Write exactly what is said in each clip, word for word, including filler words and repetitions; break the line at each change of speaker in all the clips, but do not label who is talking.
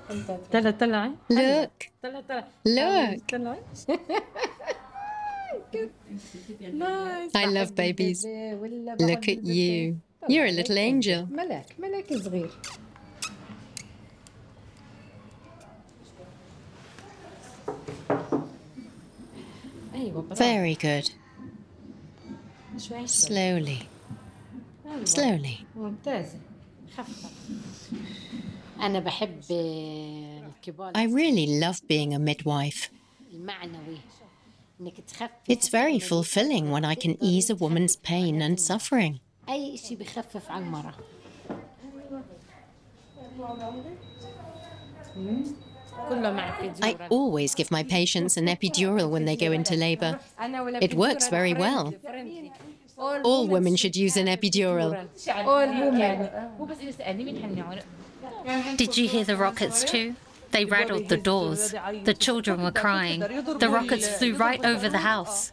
طلع طلع
Look.
طلع طلع
Look.
طلع.
I love babies. Look at you. You're a little angel.
ملاك ملاك صغير.
Very good. Slowly. Slowly.
ممتازة. خفة. أنا بحب الكبار.
I really love being a midwife.
المعنوي. إنك تخفف.
It's very fulfilling when I can ease a woman's pain and suffering.
أي شيء بخفف عن المرأة.
I always give my patients an epidural when they go into labor. It works very well. All women should use an epidural.
Did you hear the rockets too? They rattled the doors. The children were crying. The rockets flew right over the house.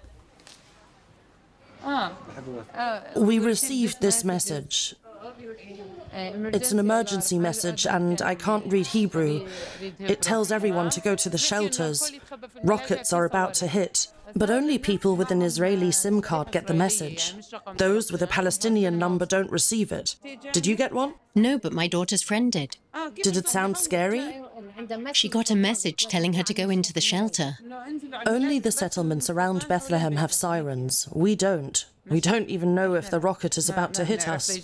We received this message. It's an emergency message and I can't read Hebrew. It tells everyone to go to the shelters. Rockets are about to hit, but only people with an Israeli SIM card get the message. Those with a Palestinian number don't receive it. Did you get one?
No, but my daughter's friend did.
Did it sound scary?
She got a message telling her to go into the shelter.
Only the settlements around Bethlehem have sirens. We don't. We don't even know if the rocket is about to hit us.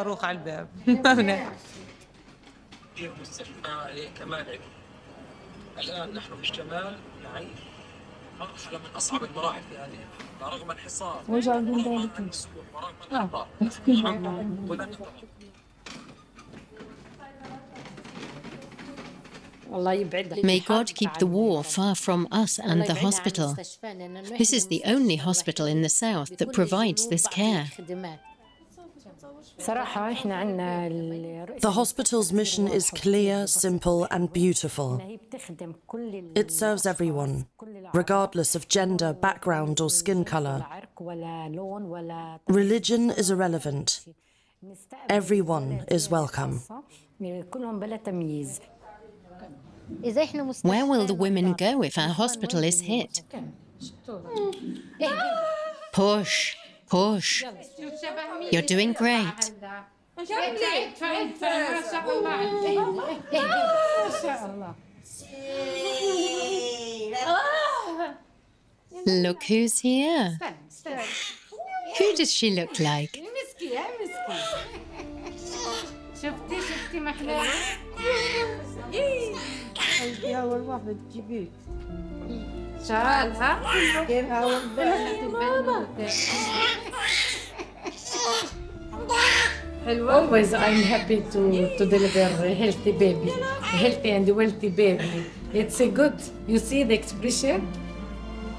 May God keep the war far from us and the hospital. This is the only hospital in the south that provides this care.
The hospital's mission is clear, simple, and beautiful. It serves everyone, regardless of gender, background, or skin color. Religion is irrelevant. Everyone is welcome.
Where will the women go if our hospital is hit? Push, push. You're doing great. Look who's here. Who does she look like?
أول واحدة تجيبيه شعرها كيفها والبنات Always I'm happy to to deliver a healthy baby, a healthy and wealthy baby. It's a good. You see the expression.